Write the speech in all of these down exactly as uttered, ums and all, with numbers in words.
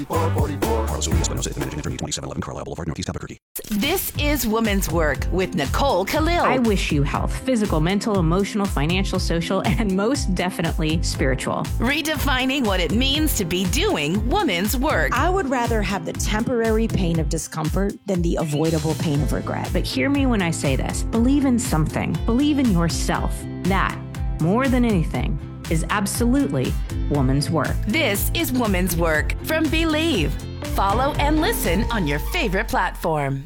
Carlos Urias, Espinosa, managing attorney, twenty-seven eleven Carlisle Boulevard, Northeast Albuquerque. This is Woman's Work with Nicole Khalil. I wish you health, physical, mental, emotional, financial, social, and most definitely spiritual. Redefining what it means to be doing woman's work. I would rather have the temporary pain of discomfort than the avoidable pain of regret. But hear me when I say this. Believe in something. Believe in yourself. That, more than anything, is absolutely woman's work. This is Woman's Work from Believe. Follow and listen on your favorite platform.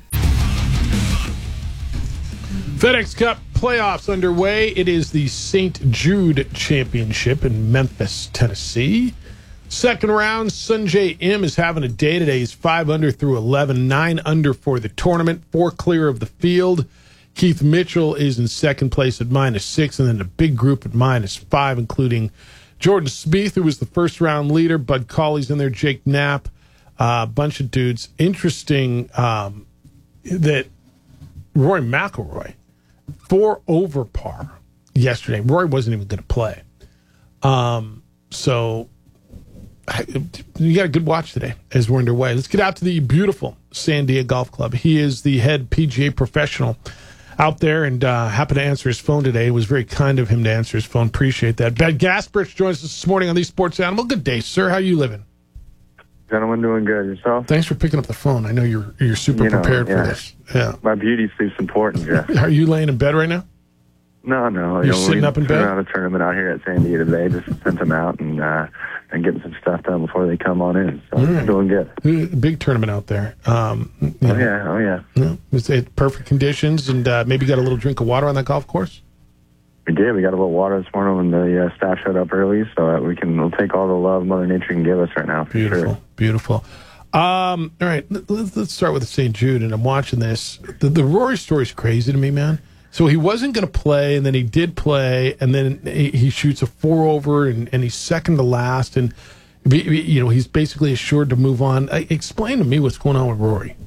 FedEx Cup playoffs underway. It is the Saint Jude Championship in Memphis, Tennessee. Second round, Sungjae Im is having a day today. He's five under through eleven, nine under for the tournament, four clear of the field. Keith Mitchell is in second place at minus six, and then a big group at minus five, including Jordan Spieth, who was the first round leader. Bud Cauley's in there, Jake Knapp, a uh, bunch of dudes. Interesting um, that Rory McIlroy, four over par yesterday. Rory wasn't even going to play. Um, so you got a good watch today as we're underway. Let's get out to the beautiful Sandia Golf Club. He is the head P G A professional out there and uh, happened to answer his phone today. It was very kind of him to answer his phone. Appreciate that. Ben Gasparich joins us this morning on the Sports Animal. Good day, sir. How you living? Gentlemen, doing good. Yourself? Thanks for picking up the phone. I know you're you're super you know, prepared yeah. for this. Yeah. My beauty sleep's important, Jeff. Are you laying in bed right now? No, no. You're you know, sitting we up in bed? Around a tournament out here at Sandia today. Just sent them out and uh, and getting some stuff done before they come on in. So right. I'm doing good. Big tournament out there. Um, you know, oh yeah, oh yeah. You know, it's, it's perfect conditions, and uh, maybe got a little drink of water on that golf course. We did. We got a little water this morning when the uh, staff showed up early, so that we can we'll take all the love Mother Nature can give us right now. For Beautiful, sure. beautiful. Um, all right, let's, let's start with the Saint Jude, and I'm watching this. The, the Rory story's crazy to me, man. So he wasn't going to play, and then he did play, and then he, he shoots a four over, and, and he's second to last, and you know he's basically assured to move on. Explain to me what's going on with Rory.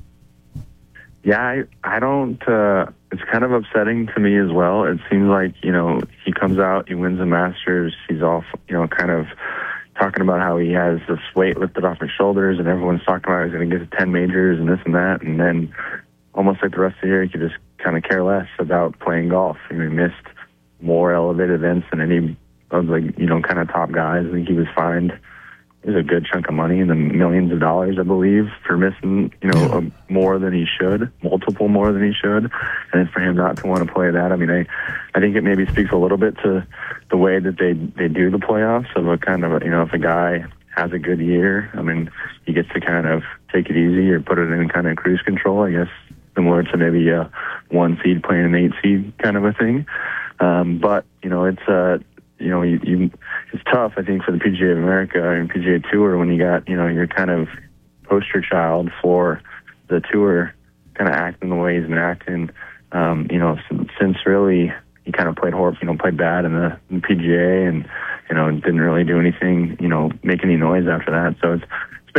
Yeah, I, I don't. Uh, it's kind of upsetting to me as well. It seems like you know he comes out, he wins the Masters, he's off, you know, kind of talking about how he has this weight lifted off his shoulders, and everyone's talking about he's going to get to ten majors and this and that, and then almost like the rest of the year, he could just kind of care less about playing golf. I mean, he missed more elevated events than any of the, you know, kind of top guys. I think he was fined, it was a good chunk of money in the millions of dollars, I believe, for missing, you know, a, more than he should, multiple more than he should. And then for him not to want to play that, I mean, I, I think it maybe speaks a little bit to the way that they, they do the playoffs of a kind of, you know, if a guy has a good year, I mean, he gets to kind of take it easy or put it in kind of cruise control, I guess, similar to maybe a one seed playing an eight seed kind of a thing. Um, but, you know, it's, uh, you know, you, you, it's tough, I think, for the P G A of America and P G A Tour when you got, you know, your kind of poster child for the tour kind of acting the way he's been acting, um, you know, since, since really he kind of played horrible, you know, played bad in the, in the P G A and, you know, didn't really do anything, you know, make any noise after that. So it's